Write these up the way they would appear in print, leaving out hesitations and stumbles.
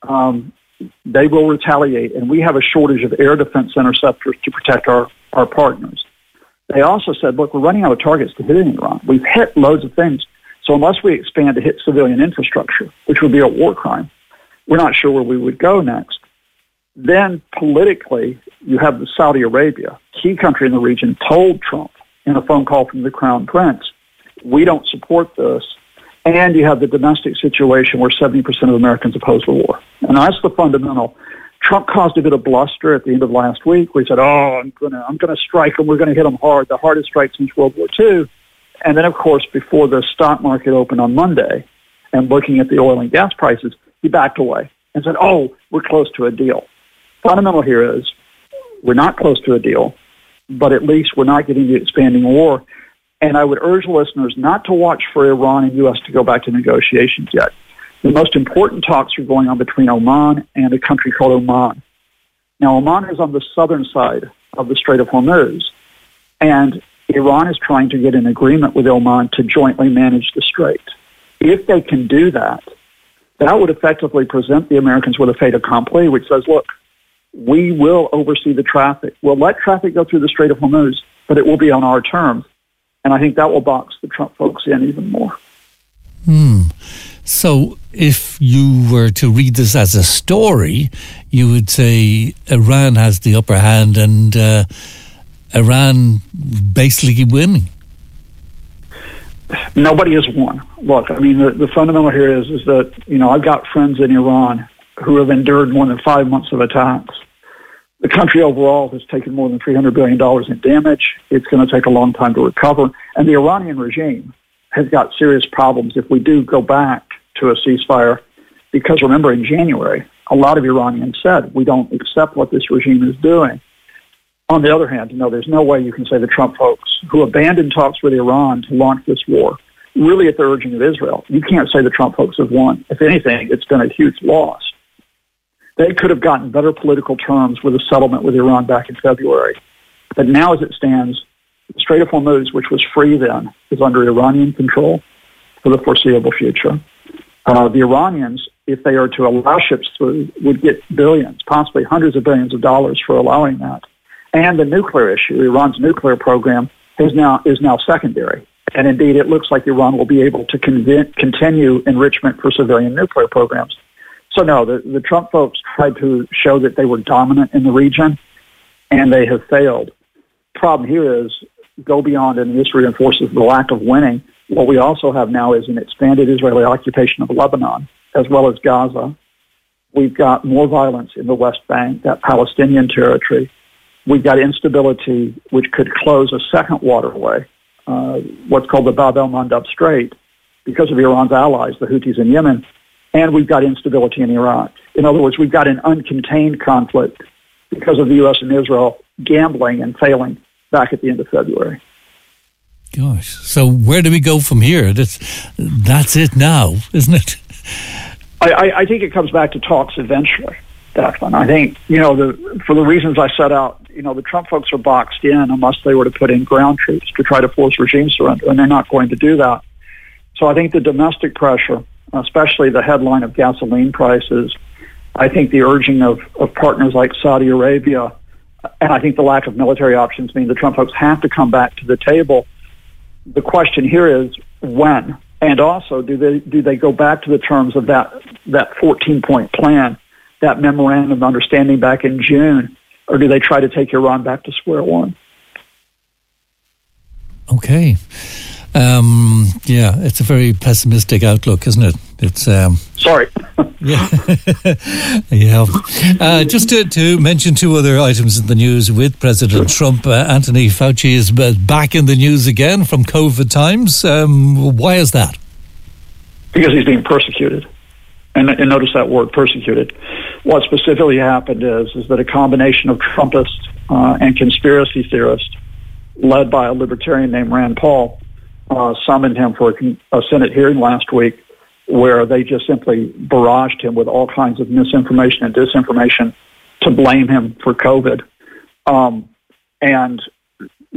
they will retaliate, and we have a shortage of air defense interceptors to protect our partners. They also said, look, we're running out of targets to hit in Iran. We've hit loads of things. So unless we expand to hit civilian infrastructure, which would be a war crime, we're not sure where we would go next. Then politically, you have the Saudi Arabia, key country in the region, told Trump in a phone call from the Crown Prince, we don't support this. And you have the domestic situation where 70% of Americans oppose the war. And that's the fundamental. Trump caused a bit of bluster at the end of last week where he said, I'm gonna strike them. We're going to hit them hard, the hardest strike since World War II. And then, of course, before the stock market opened on Monday and looking at the oil and gas prices, he backed away and said, we're close to a deal. Fundamental here is we're not close to a deal, but at least we're not getting the expanding war. And I would urge listeners not to watch for Iran and U.S. to go back to negotiations yet. The most important talks are going on between Oman and a country called Oman. Now, Oman is on the southern side of the Strait of Hormuz, and Iran is trying to get an agreement with Oman to jointly manage the strait. If they can do that, that would effectively present the Americans with a fait accompli, which says, look, we will oversee the traffic. We'll let traffic go through the Strait of Hormuz, but it will be on our terms. And I think that will box the Trump folks in even more. So if you were to read this as a story, you would say Iran has the upper hand and Iran basically winning. Nobody has won. Look, I mean, the fundamental here is that, I've got friends in Iran who have endured more than 5 months of attacks. The country overall has taken more than $300 billion in damage. It's going to take a long time to recover. And the Iranian regime has got serious problems if we do go back to a ceasefire. Because remember, in January, a lot of Iranians said, we don't accept what this regime is doing. On the other hand, there's no way you can say the Trump folks who abandoned talks with Iran to launch this war, really at the urging of Israel, you can't say the Trump folks have won. If anything, it's been a huge loss. They could have gotten better political terms with a settlement with Iran back in February. But now as it stands, the Strait of Hormuz, which was free then, is under Iranian control for the foreseeable future. The Iranians, if they are to allow ships through, would get billions, possibly hundreds of billions of dollars for allowing that. And the nuclear issue, Iran's nuclear program, is now secondary. And indeed, it looks like Iran will be able to continue enrichment for civilian nuclear programs. So no, the Trump folks tried to show that they were dominant in the region, and they have failed. Problem here is, go beyond, and this reinforces the lack of winning. What we also have now is an expanded Israeli occupation of Lebanon, as well as Gaza. We've got more violence in the West Bank, that Palestinian territory. We've got instability, which could close a second waterway, what's called the Bab el-Mandeb Strait, because of Iran's allies, the Houthis in Yemen. And we've got instability in Iraq. In other words, we've got an uncontained conflict because of the U.S. and Israel gambling and failing back at the end of February. Gosh, so where do we go from here? That's it now, isn't it? I think it comes back to talks eventually, Declan. I think, for the reasons I set out, the Trump folks are boxed in unless they were to put in ground troops to try to force regime surrender, and they're not going to do that. So I think the domestic pressure, especially the headline of gasoline prices, I think the urging of partners like Saudi Arabia, and I think the lack of military options mean the Trump folks have to come back to the table. The question here is when, and also do they go back to the terms of that 14-point plan, that memorandum of understanding back in June, or do they try to take Iran back to square one? Okay. It's a very pessimistic outlook, isn't it? It's sorry. Just to mention two other items in the news with President Trump. Anthony Fauci is back in the news again from COVID times. Why is that? Because he's being persecuted. And notice that word, persecuted. What specifically happened is that a combination of Trumpists and conspiracy theorists, led by a libertarian named Rand Paul, summoned him for a Senate hearing last week where they just simply barraged him with all kinds of misinformation and disinformation to blame him for COVID. And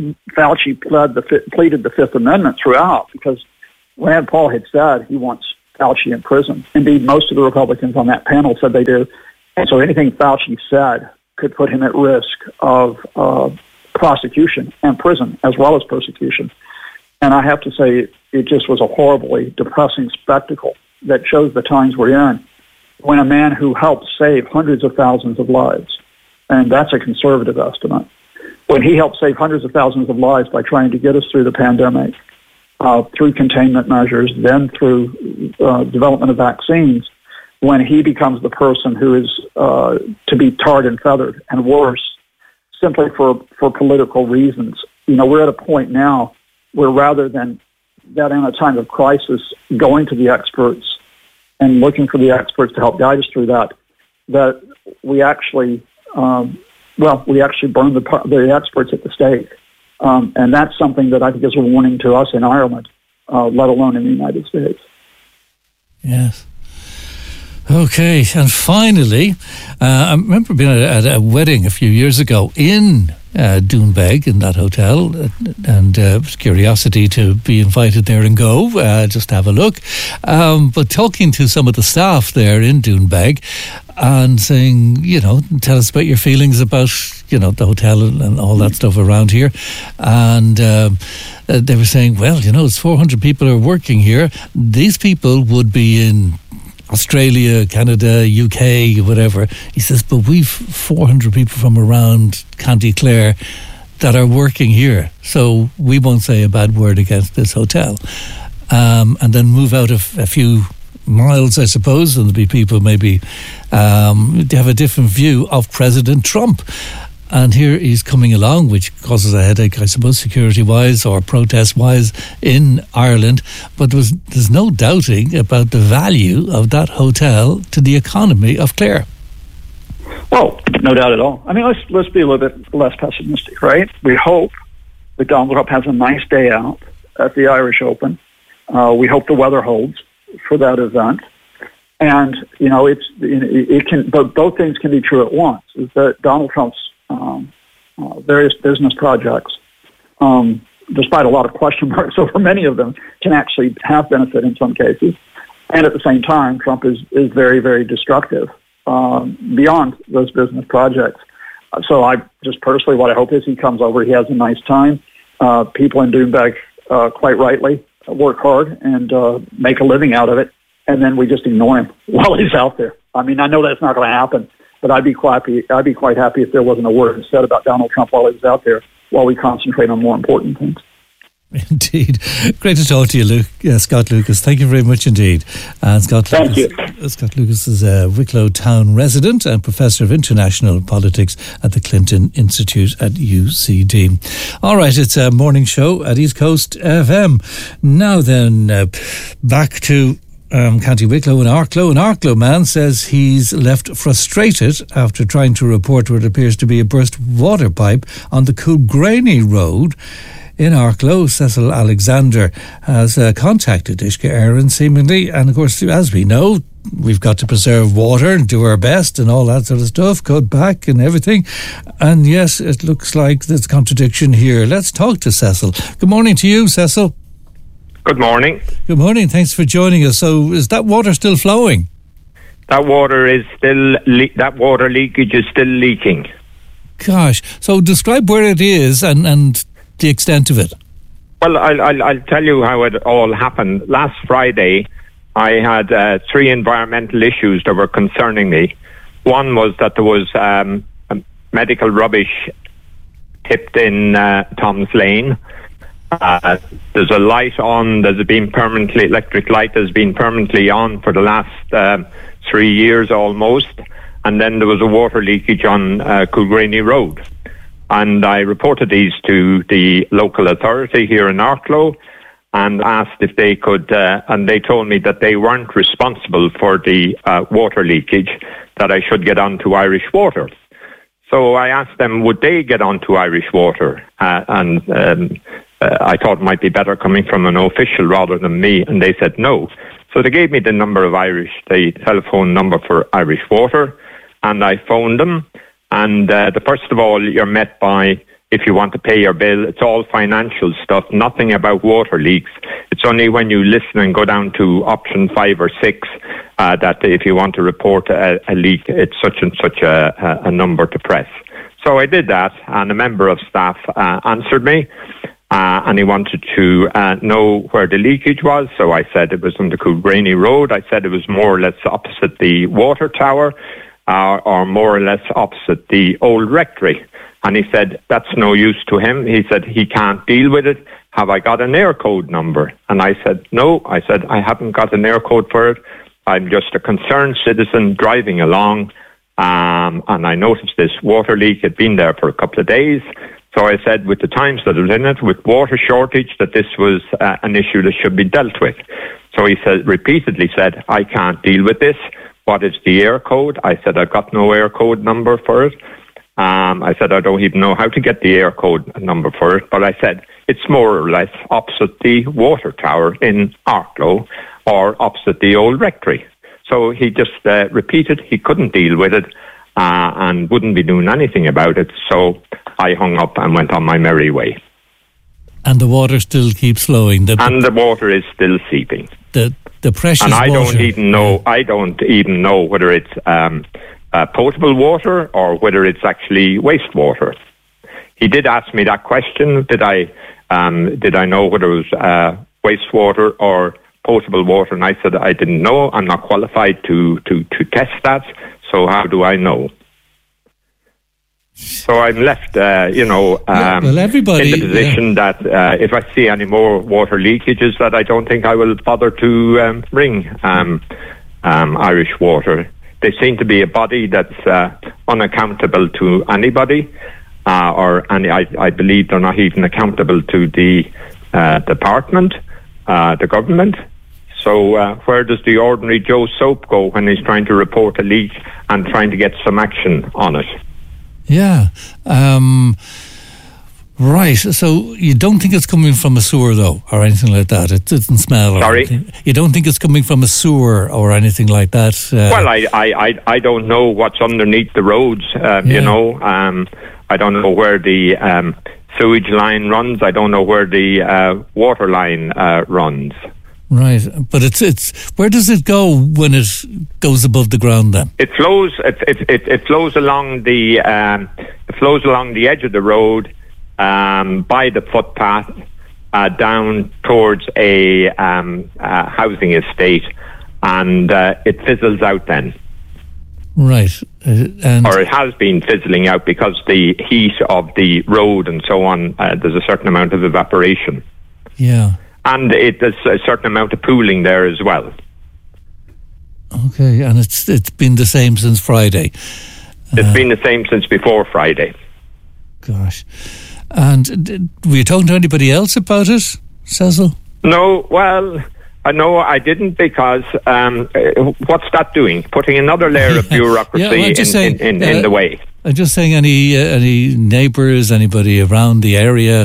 Fauci pleaded the Fifth Amendment throughout because Rand Paul had said he wants Fauci in prison. Indeed, most of the Republicans on that panel said they do. And so anything Fauci said could put him at risk of prosecution and prison as well as persecution. And I have to say, it just was a horribly depressing spectacle that shows the times we're in when a man who helped save hundreds of thousands of lives, and that's a conservative estimate, when he helped save hundreds of thousands of lives by trying to get us through the pandemic, through containment measures, then through development of vaccines, when he becomes the person who is to be tarred and feathered, and worse, simply for political reasons. You know, we're at a point now where rather than that in a time of crisis, going to the experts and looking for the experts to help guide us through that we actually, we actually burn the experts at the stake. And that's something that I think is a warning to us in Ireland, let alone in the United States. Yes. Okay, and finally, I remember being at a wedding a few years ago in Doonbeg, in that hotel, and it was a curiosity to be invited there and go, just to have a look. But talking to some of the staff there in Doonbeg and saying, you know, tell us about your feelings about, you know, the hotel and all that stuff around here. And they were saying, well, you know, it's 400 people are working here. These people would be in Australia, Canada, UK, whatever. He says, but we've 400 people from around County Clare that are working here, so we won't say a bad word against this hotel. And then move out of a few miles, I suppose, and there'll be people maybe they have a different view of President Trump. And here he's coming along, which causes a headache, I suppose, security-wise or protest-wise in Ireland. But there's no doubting about the value of that hotel to the economy of Clare. Well, no doubt at all. I mean, let's be a little bit less pessimistic, right? We hope that Donald Trump has a nice day out at the Irish Open. We hope the weather holds for that event. And, you know, it can, but both things can be true at once, is that Donald Trump's various business projects, despite a lot of question marks over many of them, can actually have benefit in some cases. And at the same time, Trump is very, very destructive beyond those business projects. So I just personally, what I hope is he comes over, he has a nice time. People in Doonbeg, quite rightly, work hard and make a living out of it. And then we just ignore him while he's out there. I mean, I know that's not going to happen, but I'd be quite happy if there wasn't a word said about Donald Trump while he was out there, while we concentrate on more important things. Indeed. Great to talk to you, Scott Lucas. Thank you very much indeed. And Scott Lucas is a Wicklow town resident and Professor of International Politics at the Clinton Institute at UCD. All right, it's a morning show at East Coast FM. Now then, back to County Wicklow and Arklow. An Arklow man says he's left frustrated after trying to report what appears to be a burst water pipe on the Coolgraney Road in Arklow. Cecil Alexander has contacted Uisce Éireann seemingly, and of course, as we know, we've got to preserve water and do our best and all that sort of stuff, cut back and everything. And yes, it looks like there's a contradiction here. Let's talk to Cecil. Good morning to you, Cecil. Good morning. Good morning. Thanks for joining us. So, is that water still flowing? That water is still that water leakage is still leaking. Gosh. So, describe where it is and the extent of it. Well, I'll tell you how it all happened. Last Friday, I had 3 environmental issues that were concerning me. One was that there was medical rubbish tipped in Tom's Lane. There's a light on, electric light has been permanently on for the last 3 years almost, and then there was a water leakage on Coolgraney Road. And I reported these to the local authority here in Arklow and asked if they could, and they told me that they weren't responsible for the water leakage, that I should get on to Irish Water. So I asked them, would they get on to Irish Water? I thought it might be better coming from an official rather than me, and they said no. So they gave me the telephone number for Irish Water, and I phoned them. And first of all, you're met by if you want to pay your bill. It's all financial stuff, nothing about water leaks. It's only when you listen and go down to option 5 or 6 that if you want to report a leak, it's such and such a number to press. So I did that, and a member of staff answered me, and he wanted to know where the leakage was. So I said it was on the Kilgraney Road. I said it was more or less opposite the water tower, or more or less opposite the old rectory. And he said, that's no use to him. He said, he can't deal with it. Have I got an air code number? And I said, no. I said, I haven't got an air code for it. I'm just a concerned citizen driving along. And I noticed this water leak had been there for a couple of days. So I said, with the times that it was in it, with water shortage, that this was an issue that should be dealt with. So he said, repeatedly said, I can't deal with this. What is the air code? I said, I've got no air code number for it. I said, I don't even know how to get the air code number for it. But I said, it's more or less opposite the water tower in Arklow or opposite the old rectory. So he just repeated he couldn't deal with it and wouldn't be doing anything about it. So I hung up and went on my merry way. And the water still keeps flowing. And the water is still seeping. The precious water. And I don't even know whether it's potable water or whether it's actually wastewater. He did ask me that question. Did I know whether it was wastewater or potable water? And I said I didn't know. I'm not qualified to test that. So how do I know? So I'm left, everybody, in the position that if I see any more water leakages, that I don't think I will bother to ring Irish Water. They seem to be a body that's unaccountable to anybody, I believe they're not even accountable to the department, the government. So where does the ordinary Joe Soap go when he's trying to report a leak and trying to get some action on it? Yeah. Right. So you don't think it's coming from a sewer, though, or anything like that? It doesn't smell. Sorry? Anything. You don't think it's coming from a sewer or anything like that? Well, I don't know what's underneath the roads. I don't know where the sewage line runs. I don't know where the water line runs. Right, but it's where does it go when it goes above the ground? Then it flows. It flows along the edge of the road, by the footpath, down towards a housing estate, and it fizzles out then. Right, or it has been fizzling out because the heat of the road and so on. There's a certain amount of evaporation. Yeah. And there's a certain amount of pooling there as well. Okay, and it's been the same since Friday. It's been the same since before Friday. Gosh. And were you talking to anybody else about it, Cecil? No, well, no, I didn't, because what's that doing? Putting another layer of bureaucracy in the way. I'm just saying, any neighbours, anybody around the area...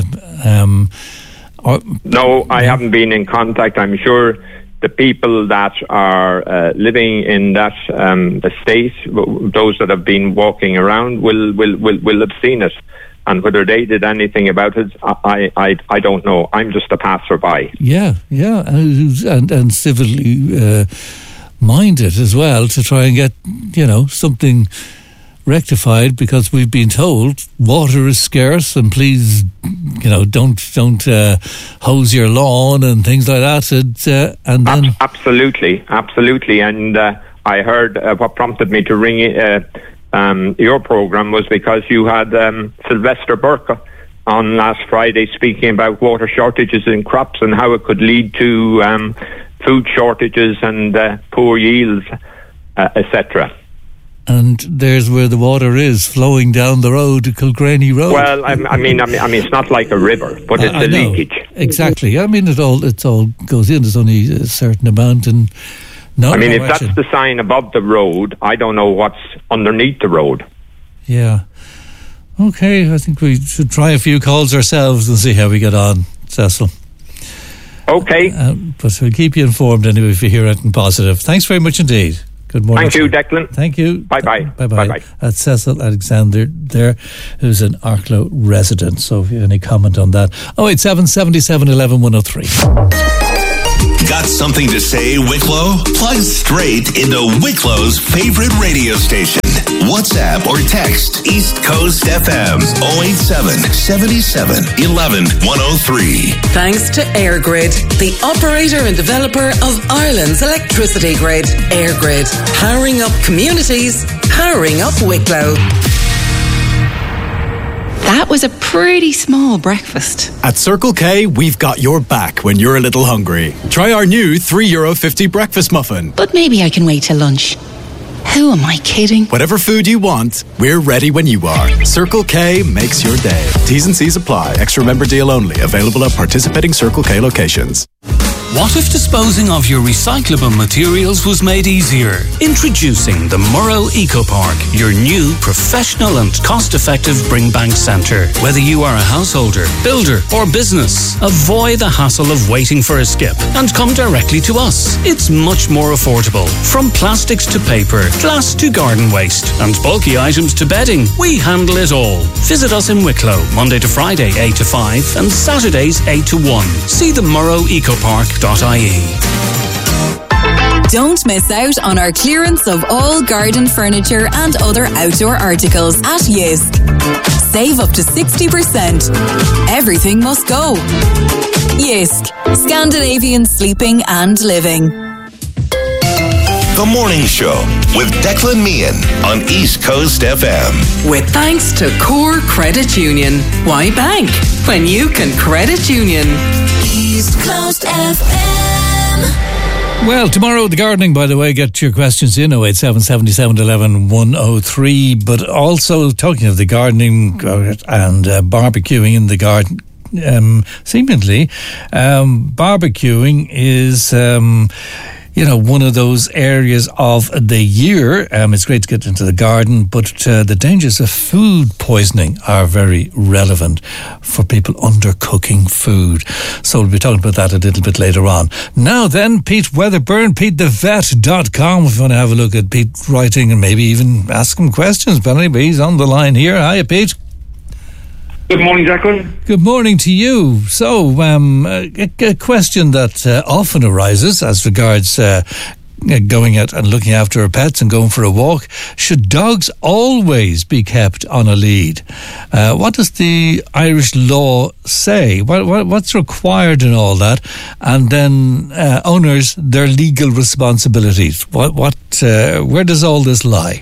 No, I haven't been in contact. I'm sure the people that are living in that estate, those that have been walking around, will have seen it. And whether they did anything about it, I don't know. I'm just a passerby. Yeah, and civilly minded as well, to try and get something rectified, because we've been told water is scarce, and please, don't hose your lawn and things like that. And then absolutely, and I heard what prompted me to ring your program was because you had Sylvester Burke on last Friday speaking about water shortages in crops and how it could lead to food shortages and poor yields, etc. And there's where the water is, flowing down the road to Kilgraney Road. Well, I mean, it's not like a river, but it's a leakage. Exactly. I mean, it all goes in. There's only a certain amount, and if that's the sign above the road, I don't know what's underneath the road. Yeah. Okay, I think we should try a few calls ourselves and see how we get on, Cecil. Okay. But we'll keep you informed anyway if you hear anything positive. Thanks very much indeed. Good morning. Thank you, Declan. Thank you. Bye-bye. Bye-bye. Bye-bye. That's Cecil Alexander there, who's an Arklow resident. So if you have any comment on that, 087 77 11 103. Got something to say, Wicklow? Plug straight into Wicklow's favorite radio station. WhatsApp or text East Coast FM 087 77 11 103. Thanks to EirGrid, the operator and developer of Ireland's electricity grid. EirGrid, powering up communities, powering up Wicklow. That was a pretty small breakfast. At Circle K, we've got your back when you're a little hungry. Try our new €3.50 breakfast muffin. But maybe I can wait till lunch. Who am I kidding? Whatever food you want, we're ready when you are. Circle K makes your day. T's and C's apply. Extra member deal only. Available at participating Circle K locations. What if disposing of your recyclable materials was made easier? Introducing the Murrow Eco Park, your new professional and cost-effective bring bank centre. Whether you are a householder, builder or business, avoid the hassle of waiting for a skip and come directly to us. It's much more affordable. From plastics to paper, glass to garden waste and bulky items to bedding, we handle it all. Visit us in Wicklow, Monday to Friday 8 to 5 and Saturdays 8 to 1. See the murrowecopark.ie. Don't miss out on our clearance of all garden furniture and other outdoor articles at Jysk. Save up to 60%. Everything must go. Jysk, Scandinavian sleeping and living. The Morning Show with Declan Meehan on East Coast FM. With thanks to Core Credit Union. Why bank when you can credit union? East Coast FM. Well, tomorrow, the gardening, by the way, get your questions in 087 77 11 103. But also, talking of the gardening and barbecuing in the garden, seemingly, barbecuing is... one of those areas of the year. It's great to get into the garden, but the dangers of food poisoning are very relevant for people undercooking food. So we'll be talking about that a little bit later on. Now then, Pete Weatherburn, PeteTheVet.com, if you want to have a look at Pete writing and maybe even ask him questions. But anyway, he's on the line here. Hiya, Pete. Good morning, Declan. Good morning to you. So, a question that often arises as regards going out and looking after our pets and going for a walk. Should dogs always be kept on a lead? What does the Irish law say? What's required in all that? And then owners, their legal responsibilities. Where does all this lie?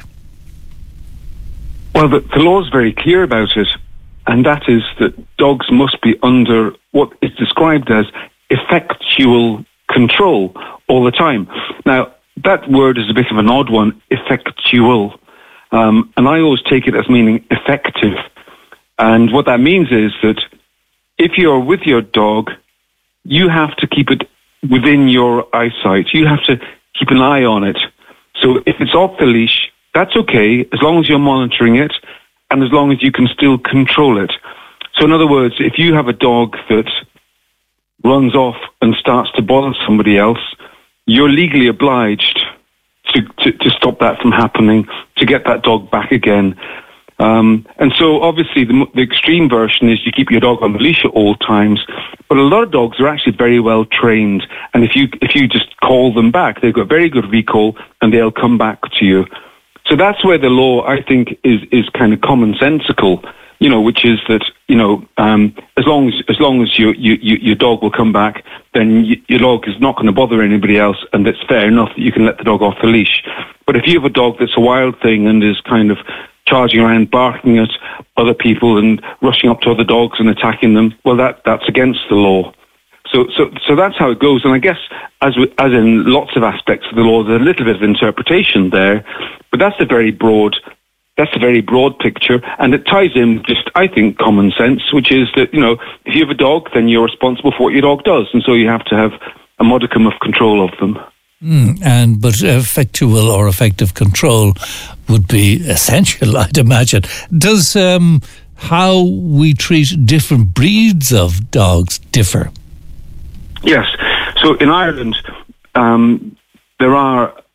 Well, the law is very clear about it. And that is that dogs must be under what is described as effectual control all the time. Now, that word is a bit of an odd one, effectual. And I always take it as meaning effective. And what that means is that if you're with your dog, you have to keep it within your eyesight. You have to keep an eye on it. So if it's off the leash, that's okay, as long as you're monitoring it, and as long as you can still control it. So in other words, if you have a dog that runs off and starts to bother somebody else, you're legally obliged to stop that from happening, to get that dog back again. And so obviously the extreme version is you keep your dog on the leash at all times, but a lot of dogs are actually very well trained, and if you just call them back, they've got very good recall and they'll come back to you. So that's where the law, I think, is kind of commonsensical, which is that, as long as your dog will come back, then your dog is not going to bother anybody else, and it's fair enough that you can let the dog off the leash. But if you have a dog that's a wild thing and is kind of charging around, barking at other people and rushing up to other dogs and attacking them, well, that's against the law. So that's how it goes. And I guess, as in lots of aspects of the law, there's a little bit of interpretation there, but that's a very broad picture, and it ties in just, I think, common sense, which is that, if you have a dog, then you're responsible for what your dog does, and so you have to have a modicum of control of them. But effectual or effective control would be essential, I'd imagine. Does how we treat different breeds of dogs differ? Yes. So in Ireland, there are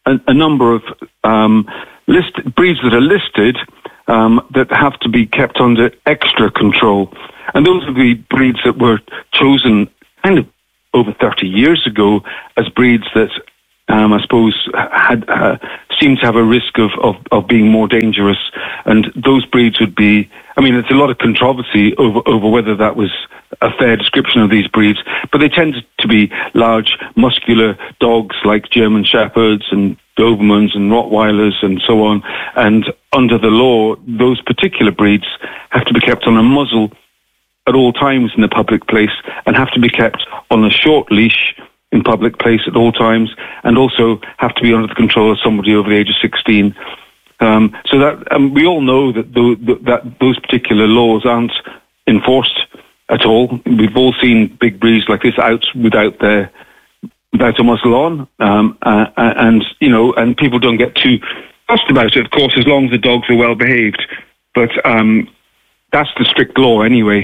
a number of breeds that are listed that have to be kept under extra control. And those are the breeds that were chosen kind of over 30 years ago as breeds that I suppose had seemed to have a risk of being more dangerous. And those breeds would be, I mean, there's a lot of controversy over whether that was a fair description of these breeds, but they tend to be large, muscular dogs like German Shepherds and Dobermans and Rottweilers and so on. And under the law, those particular breeds have to be kept on a muzzle at all times in the public place and have to be kept on a short leash in public place at all times, and also have to be under the control of somebody over the age of 16. So that we all know that those particular laws aren't enforced at all. We've all seen big breeds like this out without a muzzle on, and people don't get too fussed about it, of course, as long as the dogs are well behaved. But that's the strict law anyway.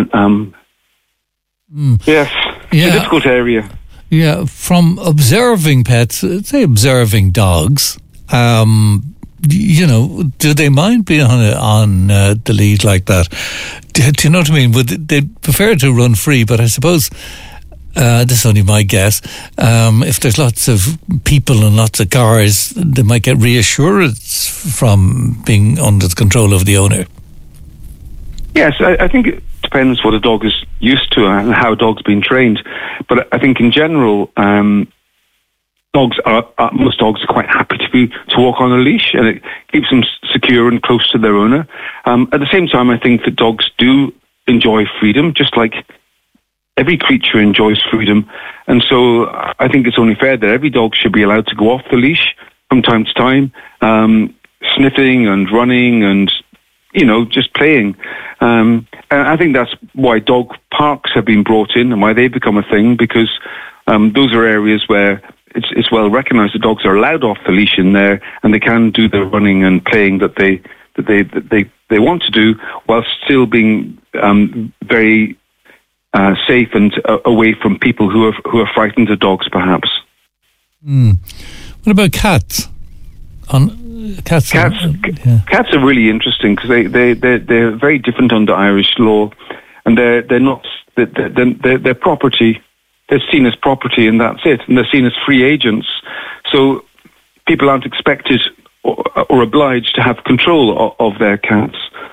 Yes, it's a difficult area. Yeah, from observing pets, say observing dogs, do they mind being on the lead like that? Do you know what I mean? Would they prefer to run free? But I suppose this is only my guess. If there's lots of people and lots of cars, they might get reassurance from being under the control of the owner. Yes, I think it depends what a dog is used to and how a dog's been trained. But I think in general, most dogs are quite happy to walk on a leash, and it keeps them secure and close to their owner. At the same time, I think that dogs do enjoy freedom, just like every creature enjoys freedom. And so I think it's only fair that every dog should be allowed to go off the leash from time to time, sniffing and running and just playing. And I think that's why dog parks have been brought in and why they become a thing, because those are areas where it's well recognised that dogs are allowed off the leash in there, and they can do the running and playing that they want to do, while still being very safe and away from people who are frightened of dogs, perhaps. What about cats? Cats are really interesting because they're very different under Irish law, and they're not they're property. They're seen as property, and that's it. And they're seen as free agents. So people aren't expected or obliged to have control of their cats.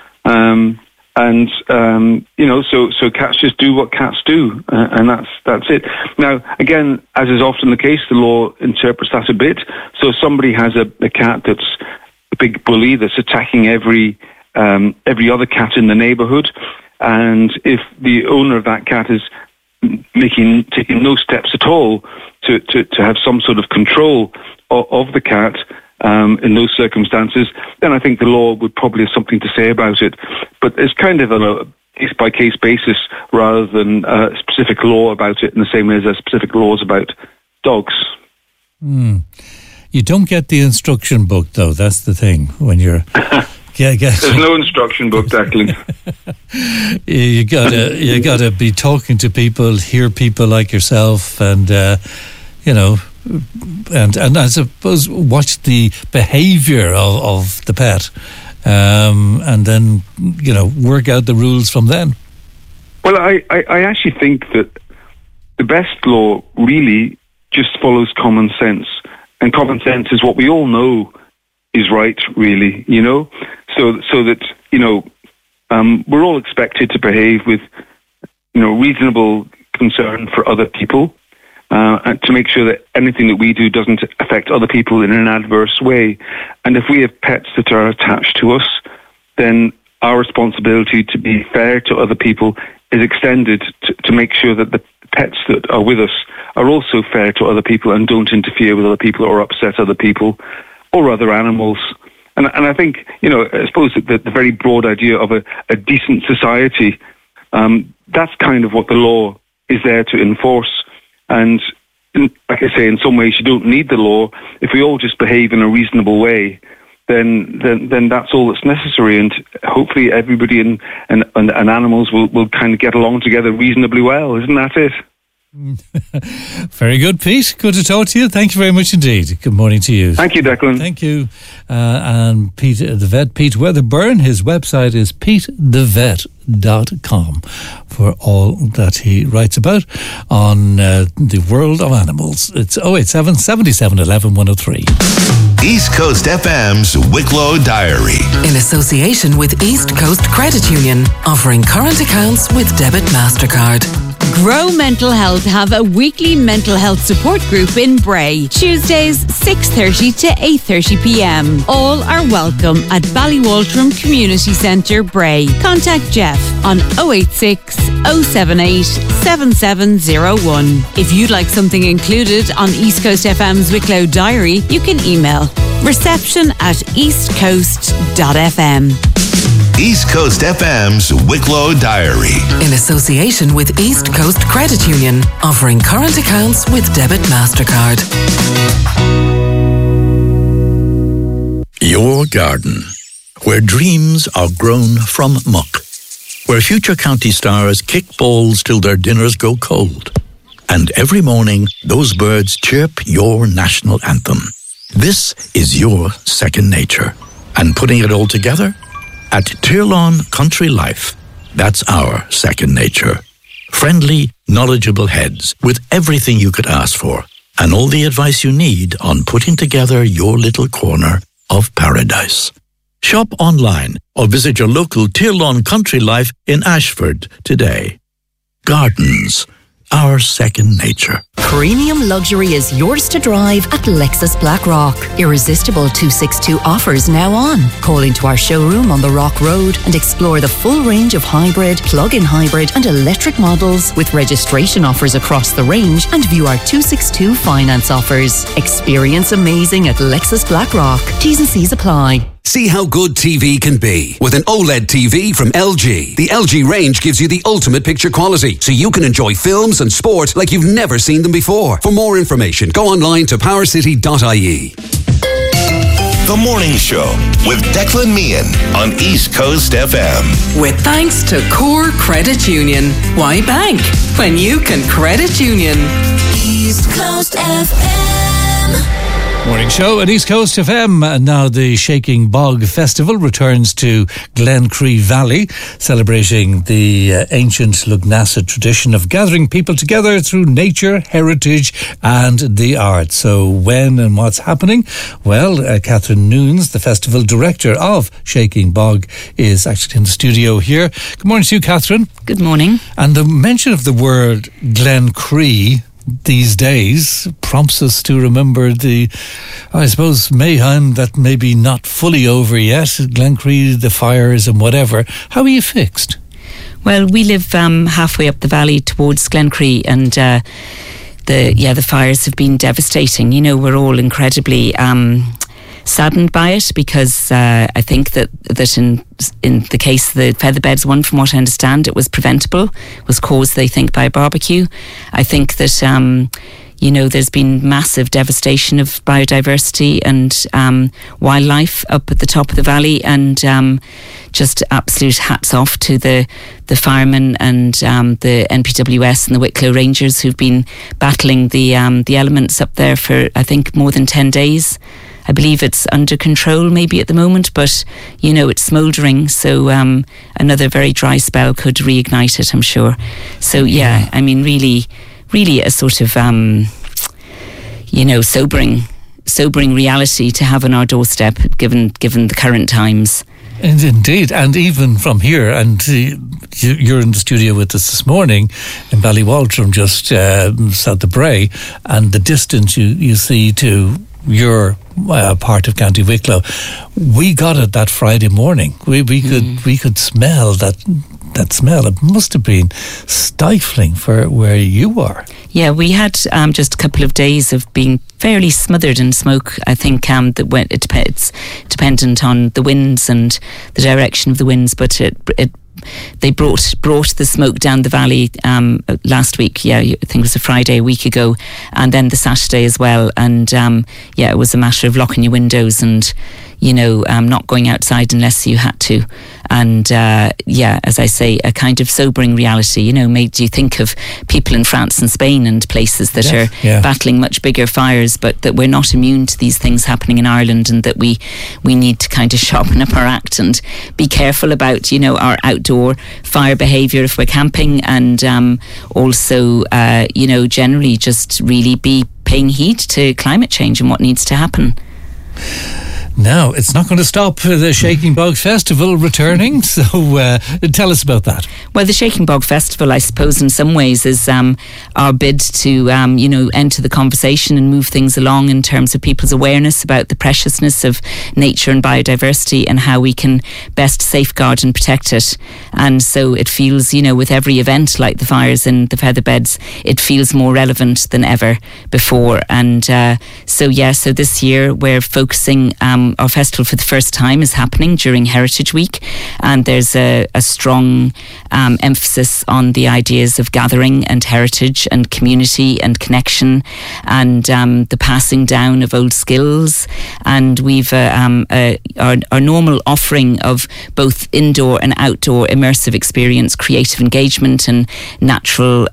So cats just do what cats do, and that's it. Now, again, as is often the case, the law interprets that a bit. So if somebody has a cat that's a big bully that's attacking every other cat in the neighbourhood, and if the owner of that cat is taking no steps at all to have some sort of control of the cat, in those circumstances, then I think the law would probably have something to say about it. But it's kind of on a case-by-case basis rather than a specific law about it in the same way as there are specific laws about dogs. You don't get the instruction book, though. That's the thing when you're... There's no instruction book, Declan. You gotta be talking to people, hear people like yourself, and and I suppose watch the behaviour of the pet, and then work out the rules from then. Well, I actually think that the best law really just follows common sense, and common sense is what we all know is right, really, so that we're all expected to behave with reasonable concern for other people, and to make sure that anything that we do doesn't affect other people in an adverse way. And if we have pets that are attached to us, then our responsibility to be fair to other people is extended to make sure that the pets that are with us are also fair to other people and don't interfere with other people or upset other people or other animals. And I think, I suppose that the very broad idea of a decent society, that's kind of what the law is there to enforce. And like I say, in some ways you don't need the law. If we all just behave in a reasonable way, then that's all that's necessary. And hopefully everybody and animals will kind of get along together reasonably well. Isn't that it? Very good, Pete. Good to talk to you. Thank you very much indeed. Good morning to you. Thank you, Declan. Thank you. And Pete the Vet, Pete Weatherburn, his website is petethevet.com for all that he writes about on the world of animals. It's 087 77 11 103. East Coast FM's Wicklow Diary. In association with East Coast Credit Union, offering current accounts with Debit MasterCard. Grow Mental Health have a weekly mental health support group in Bray. Tuesdays 6:30 to 8:30 p.m. All are welcome at Ballywaltram Community Centre, Bray. Contact Jeff on 086 078 7701. If you'd like something included on East Coast FM's Wicklow Diary, you can email reception@eastcoast.fm. East Coast FM's Wicklow Diary. In association with East Coast Credit Union, offering current accounts with Debit MasterCard. Your garden, where dreams are grown from muck, where future county stars kick balls till their dinners go cold, and every morning those birds chirp your national anthem. This is your second nature. And putting it all together? At Tirlawn Country Life, that's our second nature. Friendly, knowledgeable heads with everything you could ask for and all the advice you need on putting together your little corner of paradise. Shop online or visit your local Tirlawn Country Life in Ashford today. Gardens, our second nature. Premium luxury is yours to drive at Lexus Blackrock. Irresistible 262 offers now on. Call into our showroom on the Rock Road and explore the full range of hybrid, plug-in hybrid and electric models with registration offers across the range and view our 262 finance offers. Experience amazing at Lexus Blackrock. T's and C's apply. See how good TV can be with an OLED TV from LG. The LG range gives you the ultimate picture quality, so you can enjoy films and sport like you've never seen them before. For more information, go online to powercity.ie. The Morning Show with Declan Meehan on East Coast FM. With thanks to Core Credit Union. Why bank when you can credit union? East Coast FM. Morning show at East Coast FM. And now the Shaking Bog Festival returns to Glencree Valley, celebrating the ancient Lugnasa tradition of gathering people together through nature, heritage and the arts. So when and what's happening? Well, Catherine Noons, the festival director of Shaking Bog, is actually in the studio here. Good morning to you, Catherine. Good morning. And the mention of the word Glencree these days prompts us to remember the, I suppose, mayhem that maybe not fully over yet. Glencree, the fires and whatever. How are you fixed? Well, we live halfway up the valley towards Glencree, and the fires have been devastating. You know, we're all incredibly saddened by it, because I think that in the case of the Featherbeds one, from what I understand, it was preventable, was caused, they think, by a barbecue. I think that there's been massive devastation of biodiversity and wildlife up at the top of the valley, and just absolute hats off to the firemen and the NPWS and the Wicklow Rangers who've been battling the elements up there for, I think, more than 10 days. I believe it's under control maybe at the moment, but, it's smouldering. So another very dry spell could reignite it, I'm sure. So, yeah, I mean, really, really a sort of, sobering reality to have on our doorstep, given the current times. And indeed, and even from here, and you're in the studio with us this morning in Ballywaltram, just south of Bray, and the distance you see to your part of County Wicklow, we got it that Friday morning. We could smell that smell. It must have been stifling for where you are. Yeah, we had just a couple of days of being fairly smothered in smoke. I think that it's dependent on the winds and the direction of the winds, but they brought the smoke down the valley last week. Yeah, I think it was a Friday a week ago, and then the Saturday as well. And it was a matter of locking your windows and not going outside unless you had to. And as I say, a kind of sobering reality, made you think of people in France and Spain and places that are battling much bigger fires, but that we're not immune to these things happening in Ireland, and that we need to kind of sharpen up our act and be careful about, our outdoor fire behaviour if we're camping, and also, generally just really be paying heed to climate change and what needs to happen. Now, it's not going to stop the Shaking Bog Festival returning, so tell us about that. Well, the Shaking Bog Festival, I suppose, in some ways is our bid to, enter the conversation and move things along in terms of people's awareness about the preciousness of nature and biodiversity and how we can best safeguard and protect it. And so it feels, with every event like the fires in the Featherbeds, it feels more relevant than ever before. And so this year we're focusing... our festival for the first time is happening during Heritage Week, and there's a strong emphasis on the ideas of gathering and heritage and community and connection, and the passing down of old skills. And we've our normal offering of both indoor and outdoor immersive experience, creative engagement and natural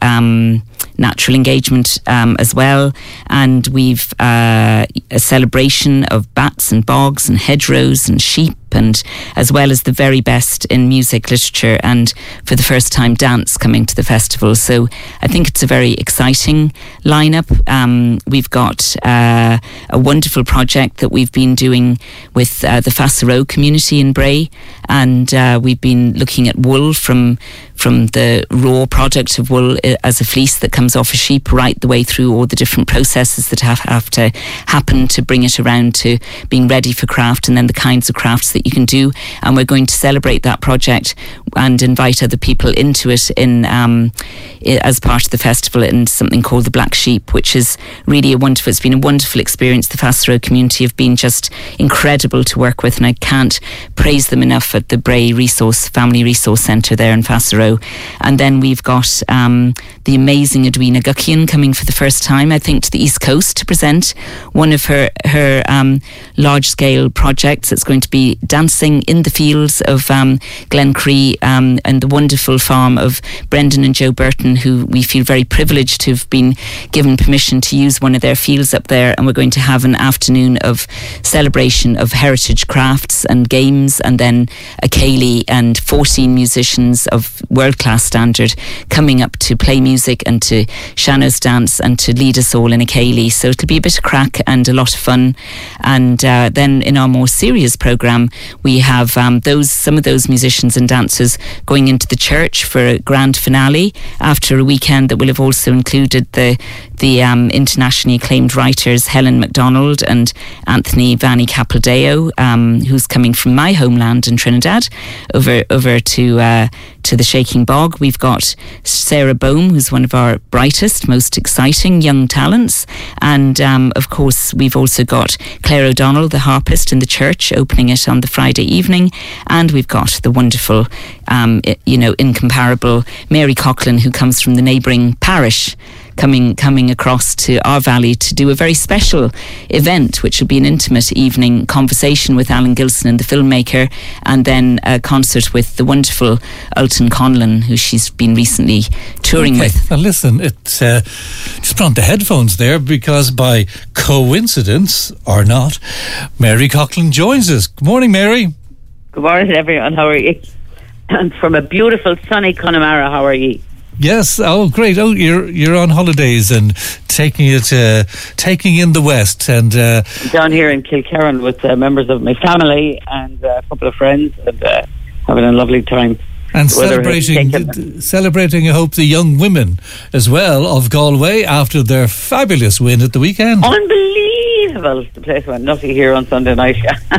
engagement as well. And we've a celebration of bats and bogs and hedgerows and sheep, and as well as the very best in music, literature, and for the first time dance coming to the festival. So I think it's a very exciting lineup. We've got a wonderful project that we've been doing with the Fasseroe community in Bray, and we've been looking at wool from the raw product of wool as a fleece that comes off a sheep, right the way through all the different processes that have to happen to bring it around to being ready for craft, and then the kinds of crafts that you can do. And we're going to celebrate that project and invite other people into it in as part of the festival in something called the Black Sheep, which is really it's been a wonderful experience. The Fasseroe community have been just incredible to work with, and I can't praise them enough at the Bray Family Resource Centre there in Fasseroe. And then we've got the amazing Edwina Guckian coming for the first time, I think, to the East Coast to present one of her large-scale projects. It's going to be dancing in the fields of Glencree and the wonderful farm of Brendan and Joe Burton, who we feel very privileged to have been given permission to use one of their fields up there. And we're going to have an afternoon of celebration of heritage crafts and games, and then a ceilidh and 14 musicians of world-class standard coming up to play music and to sean-nós dance and to lead us all in a ceilidh. So it'll be a bit of crack and a lot of fun. And then in our more serious programme, we have some of those musicians and dancers going into the church for a grand finale after a weekend that will have also included the internationally acclaimed writers Helen MacDonald and Anthony Vanni Capildeo, who's coming from my homeland in Trinidad over to the Shaking Bog. We've got Sarah Bohm, who's one of our brightest, most exciting young talents, and of course we've also got Claire O'Donnell, the harpist in the church, opening it on the Friday evening, and we've got the wonderful incomparable Mary Coughlin, who comes from the neighbouring parish, coming across to our valley to do a very special event, which will be an intimate evening conversation with Alan Gilson and the filmmaker, and then a concert with the wonderful Ultan Conlon, who she's been recently touring with. Now listen, it's just put on the headphones there, because by coincidence or not, Mary Coughlin joins us. Good morning, Mary. Good morning, everyone. How are you? And from a beautiful sunny Connemara, how are you? Yes, oh great. Oh, you're on holidays and taking in the West, and down here in Kilkerran with members of my family and a couple of friends, and having a lovely time. And celebrating, I hope, the young women as well of Galway after their fabulous win at the weekend. Unbelievable. The place went nutty here on Sunday night.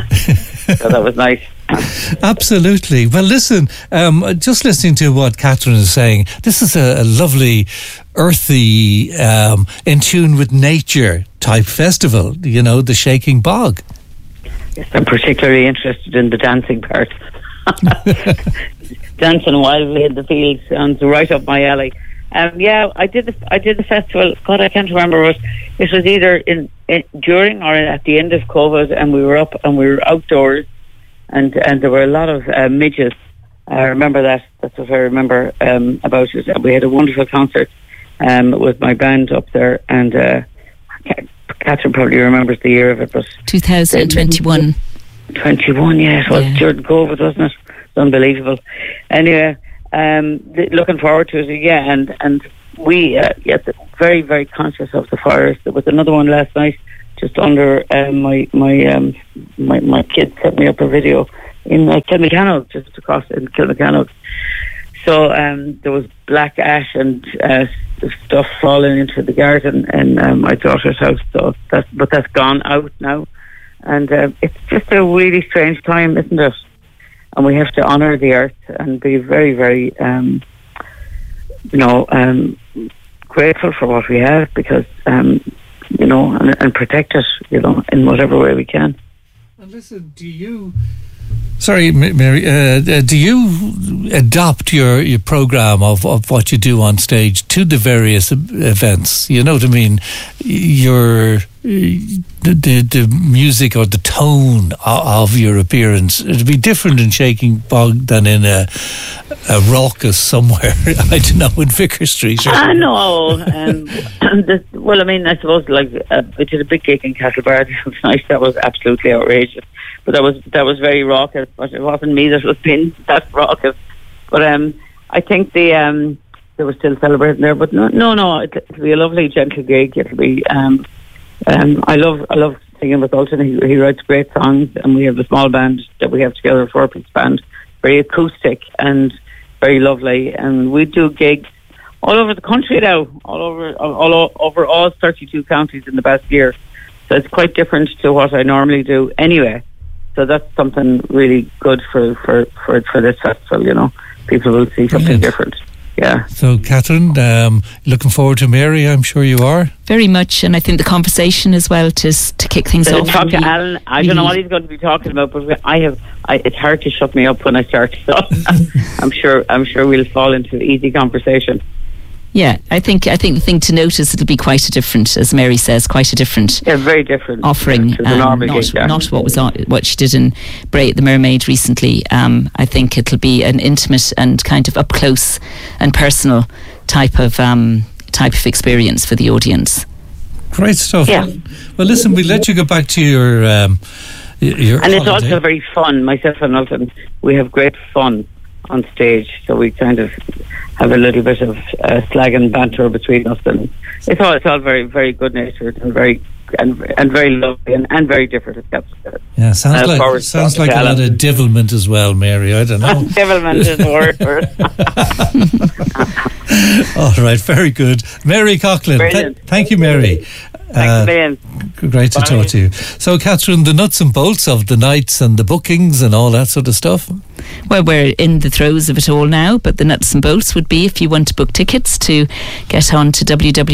So that was nice. Absolutely. Well, listen, just listening to what Catherine is saying, this is a lovely, earthy, in tune with nature type festival, the Shaking Bog. Yes, I'm particularly interested in the dancing part. Dancing wildly in the fields sounds right up my alley. Yeah, I did the festival. God, I can't remember. It was either during or at the end of COVID, and we were up and we were outdoors, and there were a lot of midges. I remember that. That's what I remember about it. We had a wonderful concert with my band up there, and Catherine probably remembers the year of it, but 2021. 21, yeah, it was during COVID, wasn't it? It's unbelievable. Anyway, looking forward to it, yeah, and we very, very conscious of the fires. There was another one last night, just under my kids sent me up a video in Kilmacanogue, just across in Kilmacanogue. So there was black ash and stuff falling into the garden in my daughter's house. So that's gone out now, and it's just a really strange time, isn't it? And we have to honour the earth and be very, very, grateful for what we have, because and protect it, in whatever way we can. And listen, Sorry, Mary, do you adapt your programme of what you do on stage to the various events? You know what I mean? The music or the tone of your appearance, it'd be different in Shaking Bog than in a raucous somewhere, I don't know, in Vicar Street. I know. Well, I mean, I suppose we did a big gig in Castlebar. It was nice. That was absolutely outrageous. But that was very raucous. But it wasn't me that was being that raucous. But I think they were still celebrating there. But no, it'll be a lovely, gentle gig. It'll be. I love singing with Ultan. He writes great songs, and we have a small band that we have together, a 4-piece band, very acoustic and very lovely. And we do gigs all over the country now, all over all 32 counties in the past year. So it's quite different to what I normally do anyway. So that's something really good for this festival, People will see something different. Yeah. So, Catherine, looking forward to Mary, I'm sure you are. Very much, and I think the conversation as well to kick things off. Talk to Alan. I don't know what he's going to be talking about, but it's hard to shut me up when I start. So I'm sure we'll fall into easy conversation. Yeah, I think the thing to note is it'll be quite a different, as Mary says, quite a different, very different offering. Not what she did in Bray at the Mermaid recently. I think it'll be an intimate and kind of up close and personal type of experience for the audience. Great stuff. Yeah. Well, listen, we'll let you go back to your and holiday. It's also very fun. Myself and Ultan, we have great fun on stage, so we kind of have a little bit of slag and banter between us, and it's all very, very good natured and very lovely and very different. Yeah, sounds like a lot of devilment as well, Mary. I don't know. Devilment is the word for it. All right, very good, Mary Coughlin. Thank you, Mary. Thanks a million. Great to talk to you. So, Catherine, the nuts and bolts of the nights and the bookings and all that sort of stuff? Well, we're in the throes of it all now, but the nuts and bolts would be, if you want to book tickets, to get on to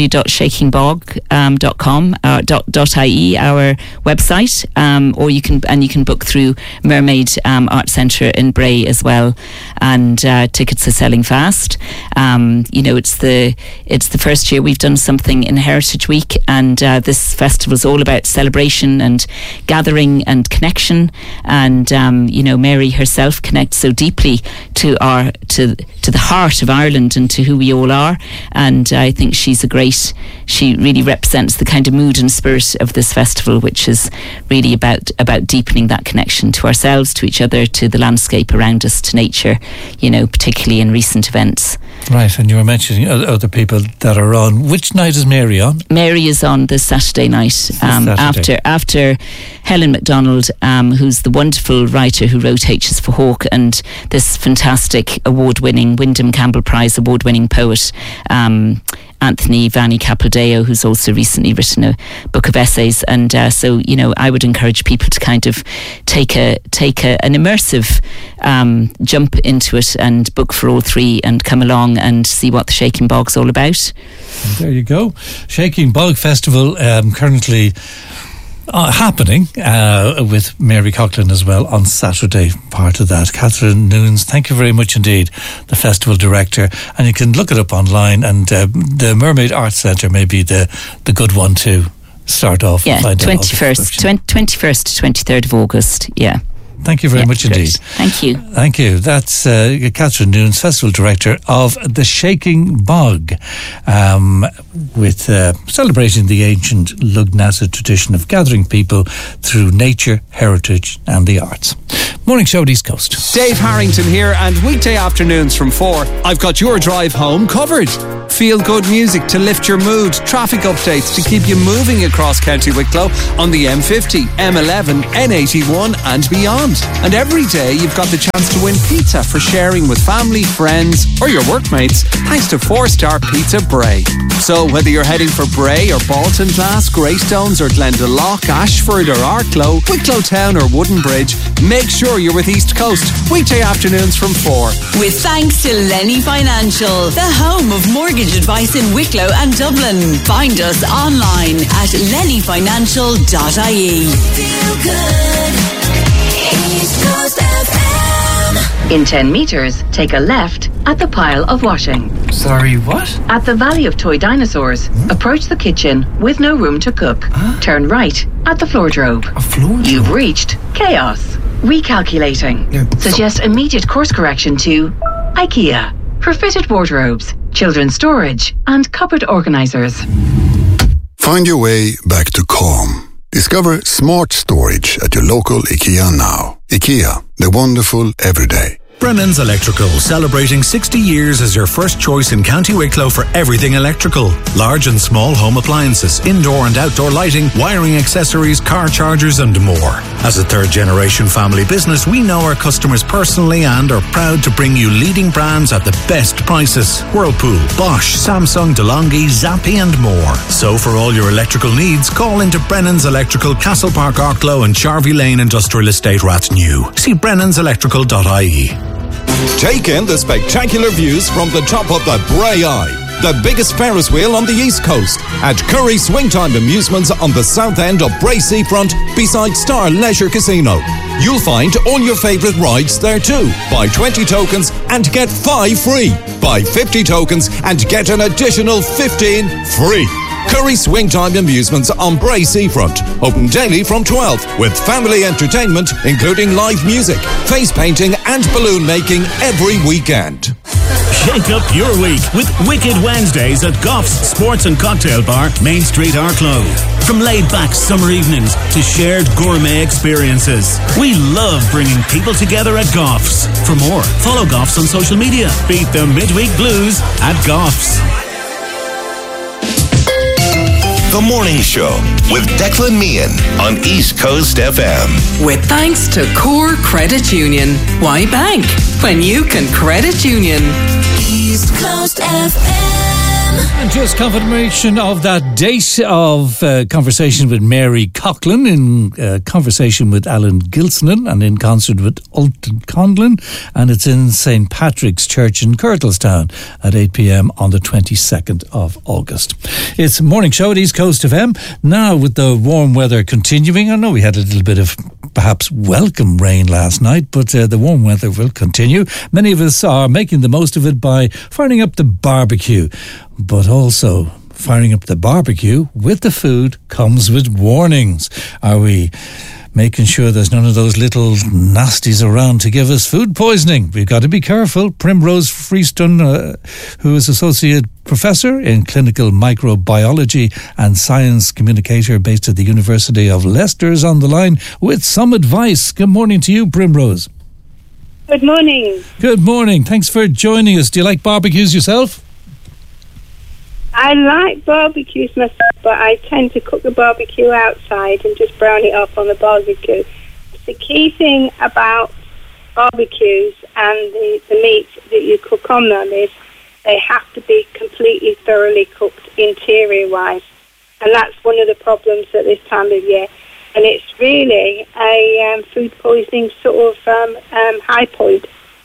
www.shakingbog.com.ie, our website, or you can book through Mermaid Art Centre in Bray as well, and tickets are selling fast. It's the first year we've done something in Heritage Week, and this festival is all about celebration and gathering and connection, and Mary herself connects so deeply to the heart of Ireland and to who we all are, and I think she really represents the kind of mood and spirit of this festival, which is really about deepening that connection to ourselves, to each other, to the landscape around us, to nature, particularly in recent events. Right, and you were mentioning other people that are on. Which night is Mary on? Mary is on this Saturday night, after Helen MacDonald, who's the wonderful writer who wrote H is for Hawk, and this fantastic award-winning Wyndham Campbell Prize award-winning poet, Anthony Vanni Capildeo, who's also recently written a book of essays. And so I would encourage people to kind of take an immersive jump into it and book for all three and come along and see what the Shaking Bog's all about. And there you go. Shaking Bog Festival, currently happening with Mary Coughlin as well on Saturday, part of that. Catherine Nunes, thank you very much indeed, the festival director. And you can look it up online, and the Mermaid Arts Centre may be the good one to start off. Yeah, 21st to 23rd of August, yeah. Thank you very much indeed. Thank you. Thank you. That's Catherine Nunes, Festival Director of the Shaking Bog, with celebrating the ancient Lugnasa tradition of gathering people through nature, heritage and the arts. Morning Show at East Coast. Dave Harrington here, and weekday afternoons from 4, I've got your drive home covered. Feel good music to lift your mood, traffic updates to keep you moving across County Wicklow on the M50, M11, N81 and beyond. And every day you've got the chance to win pizza for sharing with family, friends or your workmates, thanks to 4-star Pizza Bray. So whether you're heading for Bray or Baltinglass, Greystones or Glendalough, Ashford or Arklow, Wicklow Town or Woodenbridge, make sure you're with East Coast, weekday afternoons from 4. With thanks to Lenny Financial, the home of mortgage advice in Wicklow and Dublin. Find us online at lennyfinancial.ie. Feel good. East Coast FM. In 10 metres, take a left at the pile of washing. Sorry, what? At the Valley of Toy Dinosaurs, approach the kitchen with no room to cook. Turn right at the floordrobe. A floordrobe? You've reached chaos. Recalculating. Suggest immediate course correction to IKEA for fitted wardrobes, children's storage and cupboard organisers. Find your way back to calm. Discover smart storage at your local IKEA now. IKEA, the wonderful everyday. Brennan's Electrical, celebrating 60 years as your first choice in County Wicklow for everything electrical. Large and small home appliances, indoor and outdoor lighting, wiring accessories, car chargers and more. As a third-generation family business, we know our customers personally and are proud to bring you leading brands at the best prices. Whirlpool, Bosch, Samsung, DeLonghi, Zappi and more. So for all your electrical needs, call into Brennan's Electrical, Castle Park, Arklow and Charvey Lane Industrial Estate, Rathnew. See brennanselectrical.ie. Take in the spectacular views from the top of the Bray Eye, the biggest Ferris wheel on the East Coast, at Curry Swingtime Amusements on the south end of Bray Seafront beside Star Leisure Casino. You'll find all your favourite rides there too. Buy 20 tokens and get 5 free. Buy 50 tokens and get an additional 15 free. Curry Swingtime Amusements on Bray Seafront. Open daily from 12 with family entertainment including live music, face painting and balloon making every weekend. Shake up your week with Wicked Wednesdays at Goff's Sports and Cocktail Bar, Main Street, Arklow. From laid-back summer evenings to shared gourmet experiences, we love bringing people together at Goff's. For more, follow Goff's on social media. Beat the midweek blues at Goff's. The Morning Show with Declan Meehan on East Coast FM. With thanks to Core Credit Union. Why bank when you can credit union? East Coast FM. And just confirmation of that date of conversation with Mary Coughlin, in conversation with Alan Gilsonan and in concert with Ulton Conlon, and it's in St. Patrick's Church in Kirtlestown at 8 p.m. on the 22nd of August. It's Morning Show at East Coast FM. Now with the warm weather continuing, I know we had a little bit of perhaps welcome rain last night, but the warm weather will continue. Many of us are making the most of it by firing up the barbecue, but also firing up the barbecue with the food comes with warnings. Are we making sure there's none of those little nasties around to give us food poisoning? We've got to be careful. Primrose Freestone, who is Associate Professor in Clinical Microbiology and Science Communicator based at the University of Leicester, is on the line with some advice. Good morning to you, Primrose. Good morning. Good morning. Thanks for joining us. Do you like barbecues yourself? I like barbecues myself, but I tend to cook the barbecue outside and just brown it up on the barbecue. The key thing about barbecues and the meat that you cook on them is they have to be completely thoroughly cooked interior-wise. And that's one of the problems at this time of year. And it's really a food poisoning sort of high point.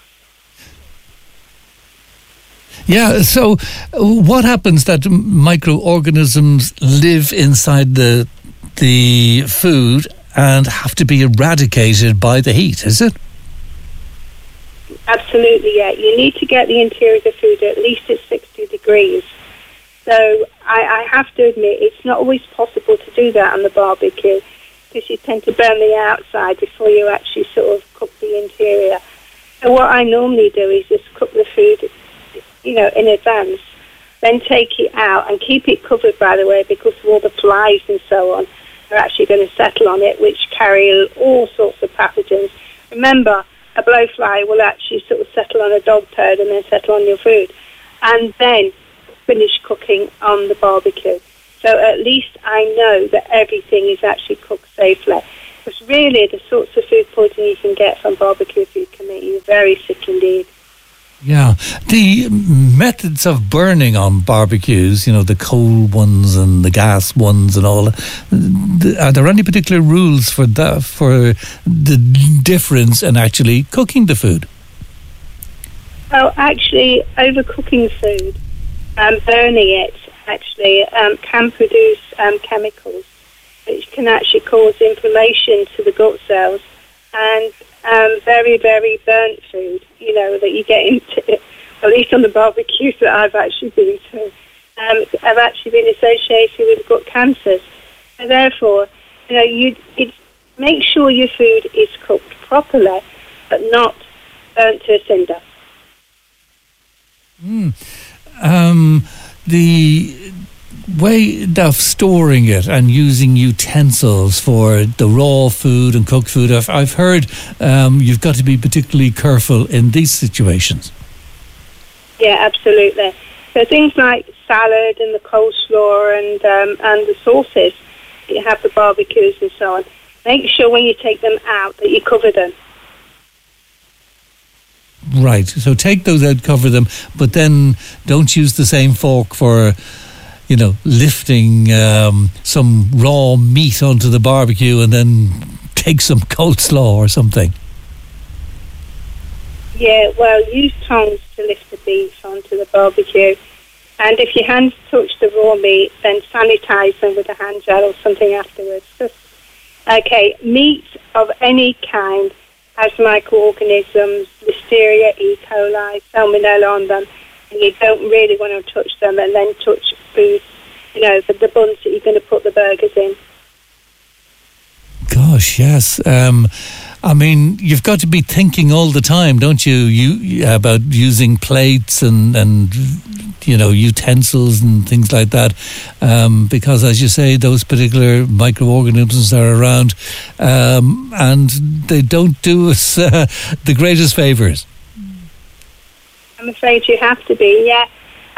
Yeah, so what happens that microorganisms live inside the the food and have to be eradicated by the heat, is it? Absolutely, yeah. You need to get the interior of the food at least at 60 degrees. So I have to admit, it's not always possible to do that on the barbecue because you tend to burn the outside before you actually sort of cook the interior. So what I normally do is just cook the food, in advance, then take it out and keep it covered, by the way, because of all the flies and so on are actually going to settle on it, which carry all sorts of pathogens. Remember, a blowfly will actually sort of settle on a dog turd and then settle on your food, and then finish cooking on the barbecue. So at least I know that everything is actually cooked safely. Because really, the sorts of food poisoning you can get from barbecue food can make you very sick indeed. Yeah. The methods of burning on barbecues, the coal ones and the gas ones and all, are there any particular rules for that, for the difference in actually cooking the food? Well, actually, overcooking food and burning it actually can produce chemicals which can actually cause inflammation to the gut cells, and very, very burnt food, that you get into, at least on the barbecues that I've actually been to, have actually been associated with gut cancers. And therefore, make sure your food is cooked properly, but not burnt to a cinder. The way of storing it and using utensils for the raw food and cooked food, I've heard you've got to be particularly careful in these situations. Yeah, absolutely. So things like salad and the coleslaw and the sauces that you have for barbecues and so on, make sure when you take them out that you cover them. Right, so take those out, cover them, but then don't use the same fork for, lifting some raw meat onto the barbecue and then take some coleslaw or something. Yeah, well, use tongs to lift the beef onto the barbecue. And if your hands touch the raw meat, then sanitize them with a hand gel or something afterwards. Okay, meat of any kind has microorganisms, Listeria, E. coli, Salmonella on them, and you don't really want to touch them and then touch food, the buns that you're going to put the burgers in. Gosh, yes. You've got to be thinking all the time, don't you, about using plates and utensils and things like that, because, as you say, those particular microorganisms are around, and they don't do us the greatest favours. I'm afraid you have to be, yeah.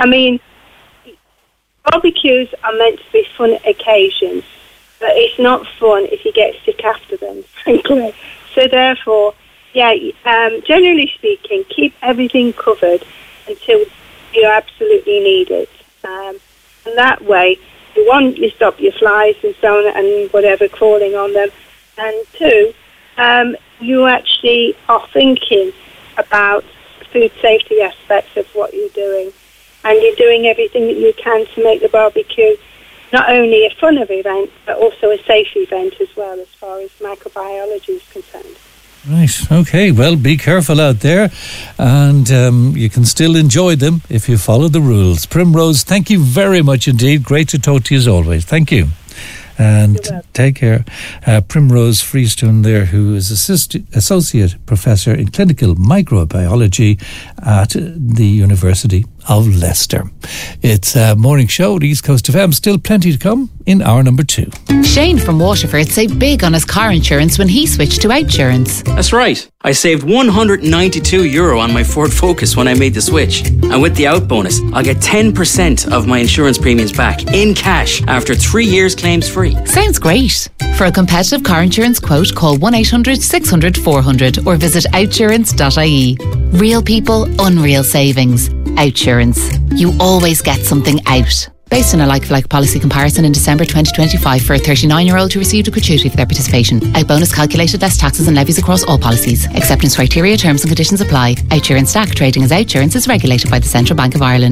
Barbecues are meant to be fun occasions, but it's not fun if you get sick after them, frankly. So therefore, generally speaking, keep everything covered until you absolutely need it. And that way, you stop your flies and so on and whatever crawling on them. And two, you actually are thinking about food safety aspects of what you're doing. And you're doing everything that you can to make the barbecue not only a fun event, but also a safe event as well, as far as microbiology is concerned. Right, okay, well, be careful out there, and you can still enjoy them if you follow the rules. Primrose, thank you very much indeed. Great to talk to you as always. Thank you. And take care. Primrose Freestone there, who is Associate Professor in Clinical Microbiology at the University of Leicester. It's a morning show at East Coast FM. Still plenty to come in hour number 2. Shane from Waterford saved big on his car insurance when he switched to Outsurance. That's right. I saved €192 on my Ford Focus when I made the switch. And with the out bonus, I'll get 10% of my insurance premiums back in cash after 3 years claims free. Sounds great. For a competitive car insurance quote, call 1-800-600-400 or visit outsurance.ie. Real people, unreal savings. Outsurance. You always get something out. Based on a like-for-like policy comparison in December 2025 for a 39-year-old who received a gratuity for their participation. Out bonus calculated less taxes and levies across all policies. Acceptance criteria, terms and conditions apply. Outsurance DAC trading as Outsurance is regulated by the Central Bank of Ireland.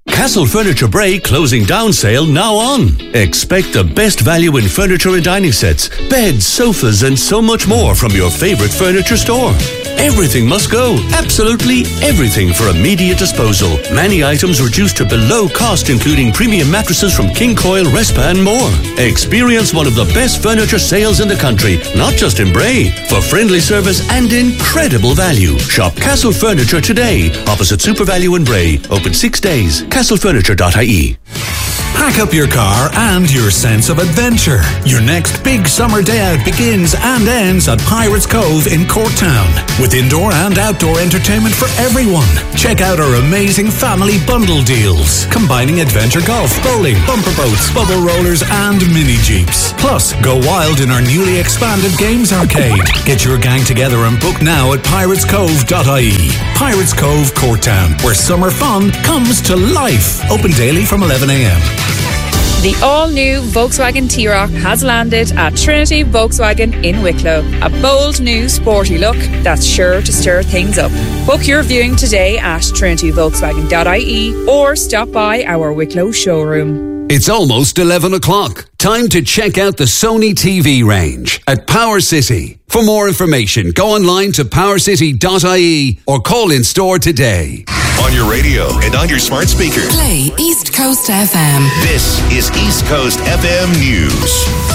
Castle Furniture Bray closing down sale now on. Expect the best value in furniture and dining sets, beds, sofas and so much more from your favourite furniture store. Everything must go, absolutely everything for immediate disposal. Many items reduced to below cost, including premium mattresses from King Coil, Respa and more. Experience one of the best furniture sales in the country, not just in Bray. For friendly service and incredible value. Shop Castle Furniture today, opposite Super Value in Bray. Open 6 days. CastleFurniture.ie. Pack up your car and your sense of adventure. Your next big summer day out begins and ends at Pirates Cove in Corktown. With indoor and outdoor entertainment for everyone. Check out our amazing family bundle deals, combining adventure golf, bowling, bumper boats, bubble rollers and mini jeeps. Plus, go wild in our newly expanded games arcade. Get your gang together and book now at piratescove.ie. Pirates Cove, Corktown, where summer fun comes to life. Open daily from 11 a.m. The all-new Volkswagen T-Roc has landed at Trinity Volkswagen in Wicklow. A bold new sporty look that's sure to stir things up. Book your viewing today at trinityvolkswagen.ie or stop by our Wicklow showroom. It's almost 11 o'clock. Time to check out the Sony TV range at Power City. For more information, go online to powercity.ie or call in store today. On your radio and on your smart speaker. Play East Coast FM. This is East Coast FM News.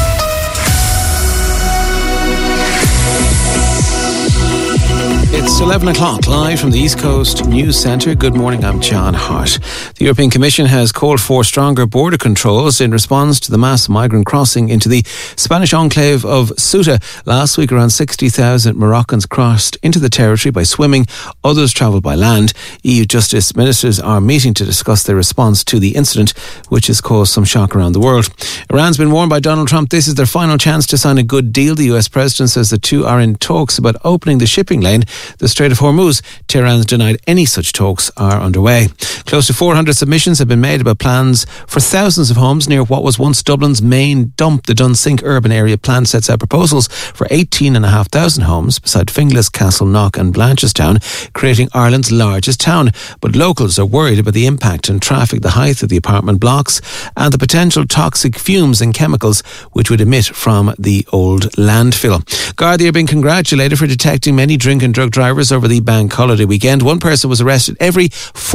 It's 11 o'clock, live from the East Coast News Centre. Good morning, I'm John Hart. The European Commission has called for stronger border controls in response to the mass migrant crossing into the Spanish enclave of Ceuta. Last week, around 60,000 Moroccans crossed into the territory by swimming. Others travelled by land. EU Justice Ministers are meeting to discuss their response to the incident, which has caused some shock around the world. Iran's been warned by Donald Trump this is their final chance to sign a good deal. The US President says the two are in talks about opening the shipping lane, the Strait of Hormuz. Tehran's denied any such talks are underway. Close to 400 submissions have been made about plans for thousands of homes near what was once Dublin's main dump. The Dunsink urban area plan sets out proposals for 18,500 homes beside Finglas, Castleknock and Blanchardstown, creating Ireland's largest town. But locals are worried about the impact on traffic, the height of the apartment blocks and the potential toxic fumes and chemicals which would emit from the old landfill. Gardaí are being congratulated for detecting many drink and drug drivers over the bank holiday weekend. One person was arrested every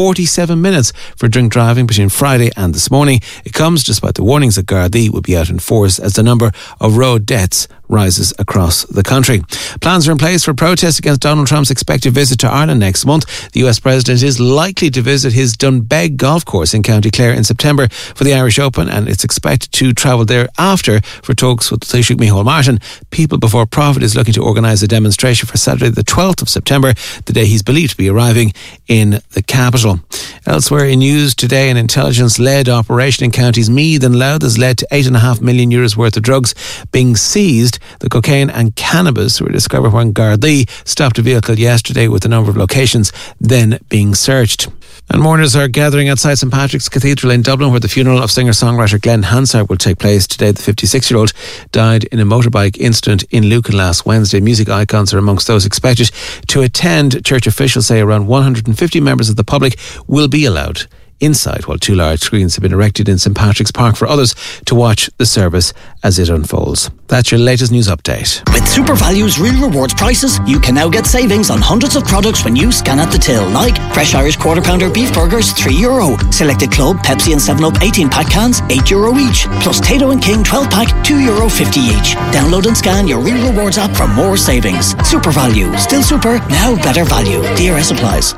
47 minutes for drink driving between Friday and this morning. It comes despite the warnings that Gardaí would be out in force as the number of road deaths rises across the country. Plans are in place for protests against Donald Trump's expected visit to Ireland next month. The US President is likely to visit his Dunbeg golf course in County Clare in September for the Irish Open, and it's expected to travel there after for talks with Taoiseach Micheál Martin. People Before Profit is looking to organise a demonstration for Saturday the 12th of September, the day he's believed to be arriving in the capital. Elsewhere in news today, an intelligence-led operation in counties Meath and Louth has led to €8.5 million worth of drugs being seized. The cocaine and cannabis were discovered when Gardaí stopped a vehicle yesterday, with a number of locations then being searched. And mourners are gathering outside St Patrick's Cathedral in Dublin, where the funeral of singer-songwriter Glenn Hansard will take place today. The 56-year-old died in a motorbike incident in Lucan last Wednesday. Music icons are amongst those expected to attend. Church officials say around 150 members of the public will be allowed inside, while two large screens have been erected in St Patrick's Park for others to watch the service as it unfolds. That's your latest news update. With Super Value's Real Rewards prices, you can now get savings on hundreds of products when you scan at the till, like Fresh Irish Quarter Pounder beef burgers, €3. Selected Club, Pepsi and 7-Up 18-pack cans, €8 each. Plus Tato and King 12-pack, €2.50 each. Download and scan your Real Rewards app for more savings. Super Value. Still super, now better value. DRS applies.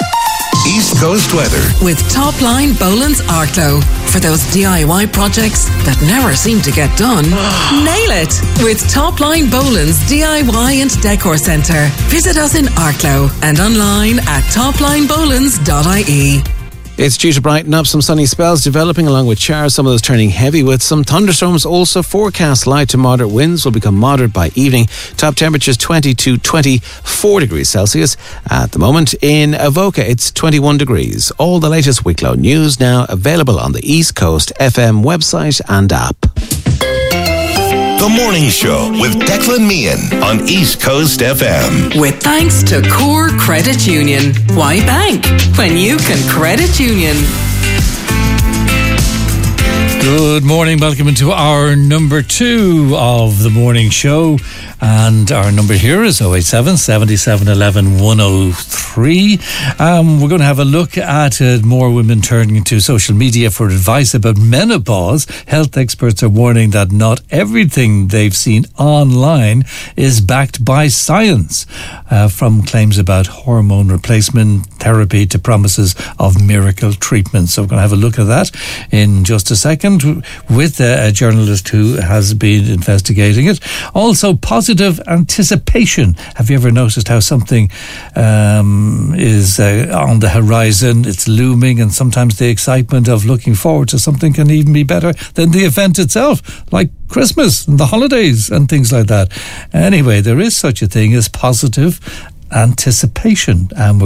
East Coast weather with Top Line Boland's Arklow. For those DIY projects that never seem to get done, nail it with Top Line Boland's DIY and Decor Centre. Visit us in Arklow and online at toplinebolands.ie. It's due to brighten up, some sunny spells developing along with showers, some of those turning heavy with some thunderstorms also forecast. Light to moderate winds will become moderate by evening. Top temperatures 20 to 24 degrees Celsius. At the moment in Avoca, it's 21 degrees. All the latest Wicklow news now available on the East Coast FM website and app. The Morning Show with Declan Meehan on East Coast FM. With thanks to Core Credit Union. Why bank when you can credit union? Good morning, welcome into our number 2 of the morning show, and our number here is 087 77 11 103. We're going to have a look at more women turning to social media for advice about menopause. Health experts are warning that not everything they've seen online is backed by science, from claims about hormone replacement therapy to promises of miracle treatments. So we're going to have a look at that in just a second with a journalist who has been investigating it. Also, positive anticipation. Have you ever noticed how something is on the horizon, it's looming, and sometimes the excitement of looking forward to something can even be better than the event itself, like Christmas and the holidays and things like that. Anyway, there is such a thing as positive anticipation, and we're